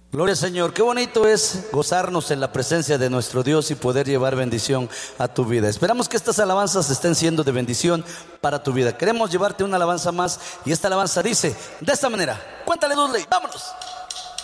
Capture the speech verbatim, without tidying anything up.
Gloria al Señor, qué bonito es gozarnos en la presencia de nuestro Dios y poder llevar bendición a tu vida. Esperamos que estas alabanzas estén siendo de bendición para tu vida. Queremos llevarte una alabanza más y esta alabanza dice de esta manera: cuéntale, Dudley, vámonos.